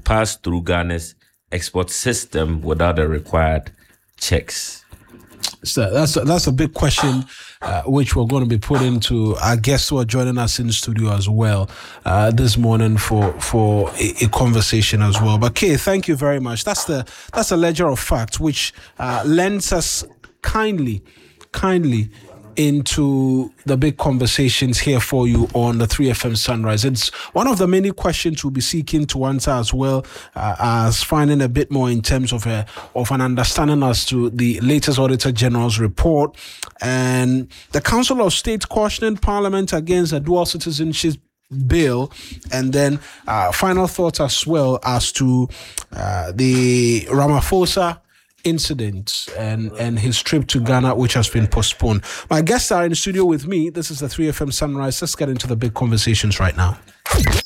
pass through Ghana's export system without the required checks? So that's a big question, which we're going to be putting to our guests who are joining us in the studio as well this morning for a conversation as well. But Kay, thank you very much. That's a ledger of facts which lends us kindly into the big conversations here for you on the 3FM Sunrise. It's one of the many questions we'll be seeking to answer, as well as finding a bit more in terms of an understanding as to the latest Auditor General's report and the Council of State cautioning Parliament against a dual citizenship bill, and then final thoughts as well as to the Ramaphosa incident and his trip to Ghana, which has been postponed. My guests are in the studio with me. This is the 3FM Sunrise. Let's get into the big conversations right now.